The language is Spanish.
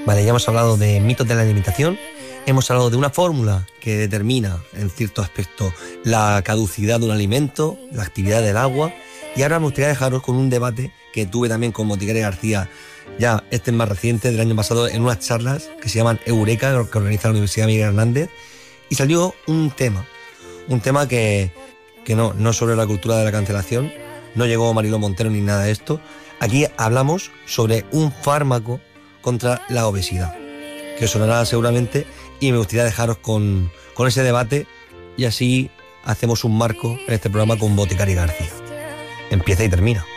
Vale, ya hemos hablado de mitos de la alimentación, hemos hablado de una fórmula que determina, en cierto aspecto, la caducidad de un alimento, la actividad del agua, y ahora me gustaría dejaros con un debate que tuve también con Boticaria García, ya este es más reciente, del año pasado, en unas charlas que se llaman Eureka, que organiza la Universidad Miguel Hernández, y salió un tema que no sobre la cultura de la cancelación, no llegó Mariló Montero ni nada de esto. Aquí hablamos sobre un fármaco contra la obesidad, que os sonará seguramente, y me gustaría dejaros con ese debate, y así hacemos un marco en este programa con Boticaria García. Empieza y termina.